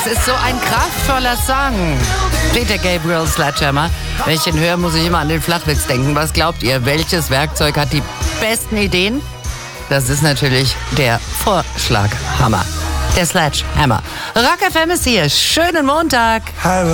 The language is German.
Das ist so ein kraftvoller Song. Peter Gabriel, Sledgehammer. Wenn ich den höre, muss ich immer an den Flachwitz denken. Was glaubt ihr, welches Werkzeug hat die besten Ideen? Das ist natürlich der Vorschlaghammer. Der Sledgehammer. Rock FM ist hier. Schönen Montag.